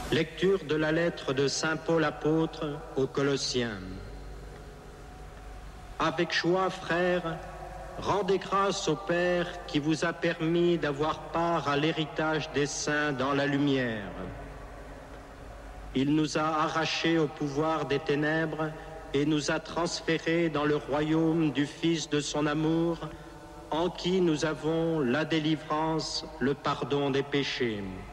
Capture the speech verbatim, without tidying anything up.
Lecture de la lettre de saint Paul apôtre aux Colossiens. Avec joie, frères, rendez grâce au Père qui vous a permis d'avoir part à l'héritage des saints dans la lumière. Il nous a arrachés au pouvoir des ténèbres et nous a transférés dans le royaume du Fils de son amour, en qui nous avons la délivrance, le pardon des péchés.